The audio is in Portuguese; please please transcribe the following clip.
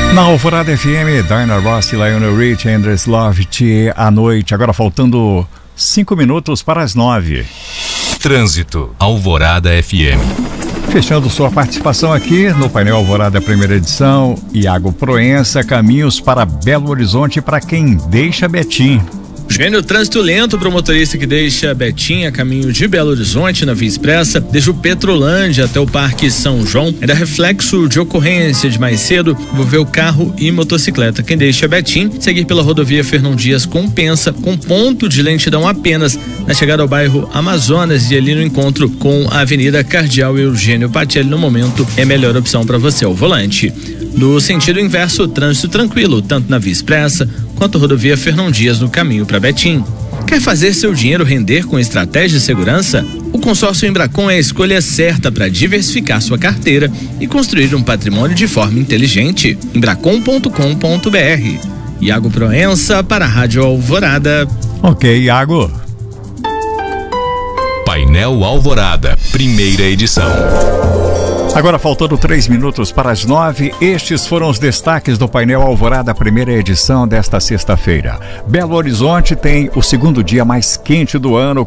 Na Alvorada FM, Diana Ross, Lionel Rich, Andres Love, à noite. Agora faltando 5 minutos para as 9. Trânsito, Alvorada FM. Fechando sua participação aqui no painel Alvorada, primeira edição, Iago Proença, caminhos para Belo Horizonte para quem deixa Betim. Gênio, trânsito lento para o motorista que deixa Betim a caminho de Belo Horizonte na Via Expressa, desde o Petrolândia até o Parque São João. Ainda reflexo de ocorrência de mais cedo, envolveu carro e motocicleta. Quem deixa Betim, seguir pela rodovia Fernão Dias compensa, com ponto de lentidão apenas na chegada ao bairro Amazonas e ali no encontro com a Avenida Cardeal Eugênio Patelli. No momento é a melhor opção para você ao volante. No sentido inverso, trânsito tranquilo, tanto na Via Expressa quanto a rodovia Fernão Dias no caminho para Betim. Quer fazer seu dinheiro render com estratégia de segurança? O consórcio Embracon é a escolha certa para diversificar sua carteira e construir um patrimônio de forma inteligente. Embracon.com.br. Iago Proença para a Rádio Alvorada. Ok, Iago. Painel Alvorada, primeira edição. Agora faltando 3 minutos para as 9, estes foram os destaques do painel Alvorada, primeira edição desta sexta-feira. Belo Horizonte tem o segundo dia mais quente do ano,